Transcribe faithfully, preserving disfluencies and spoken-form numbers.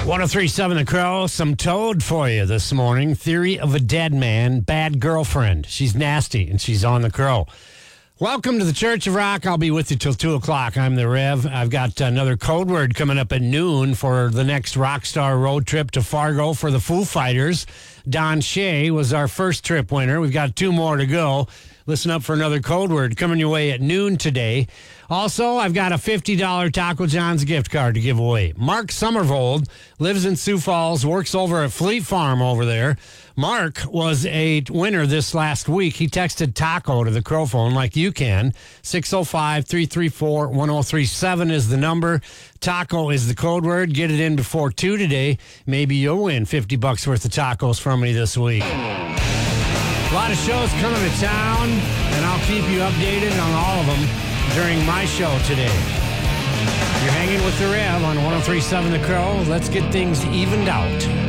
ten thirty-seven The Crow, some Toad for you this morning. Theory of a Dead Man, Bad Girlfriend. She's nasty, and she's on The Crow. Welcome to the Church of Rock. I'll be with you till two o'clock. I'm the Rev. I've got another code word coming up at noon for the next Rockstar road trip to Fargo for the Foo Fighters. Don Shea was our first trip winner. We've got two more to go. Listen up for another code word coming your way at noon today. Also, I've got a fifty dollars Taco John's gift card to give away. Mark Somervold lives in Sioux Falls, works over at Fleet Farm over there. Mark was a winner this last week. He texted Taco to the Crow phone like you can. six oh five, three three four, one oh three seven is the number. Taco is the code word. Get it in before two today. Maybe you'll win fifty bucks worth of tacos from me this week. A lot of shows coming to town, and I'll keep you updated on all of them during my show today. You're hanging with the Rev on ten thirty-seven The Crow. Let's get things evened out.